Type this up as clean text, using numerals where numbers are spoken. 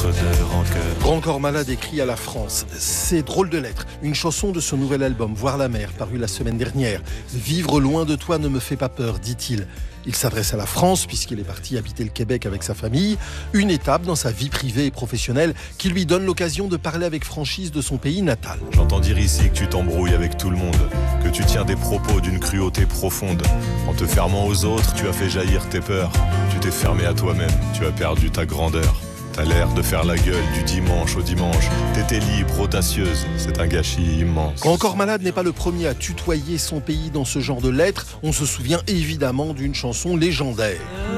de rancœur. Grand Corps Malade écrit à la France. C'est Drôle de lettres, une chanson de son nouvel album Voir la mer, paru la semaine dernière. Vivre loin de toi ne me fait pas peur, dit-il. Il s'adresse à la France puisqu'il est parti habiter le Québec avec sa famille. Une étape dans sa vie privée et professionnelle qui lui donne l'occasion de parler avec franchise de son pays natal. J'entends dire ici que tu t'embrouilles avec tout le monde, que tu tiens des propos d'une cruauté profonde. En te fermant aux autres, tu as fait jaillir tes peurs. Tu t'es fermé à toi-même, tu as perdu ta grandeur. T'as l'air de faire la gueule du dimanche au dimanche. T'étais libre, audacieuse, c'est un gâchis immense. Grand Corps Malade n'est pas le premier à tutoyer son pays dans ce genre de lettres. On se souvient évidemment d'une chanson légendaire.